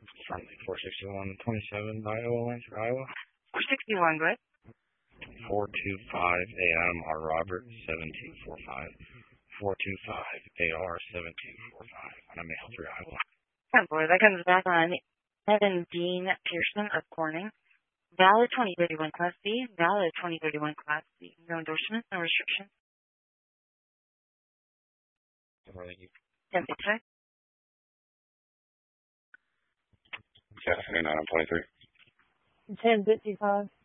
Friendly 46127 Iowa, Lancer, Iowa. 461, go ahead. 425 AM R. Robert 7245. 425 AR 7245. And I may help you, Iowa. Boy, that comes back on Evan Dean Pearson of Corning. Valid 2031 Class B. Valid 2031 Class B. No endorsements, no restrictions. Thank you. 1055. Yeah, 29 on 23. 1055.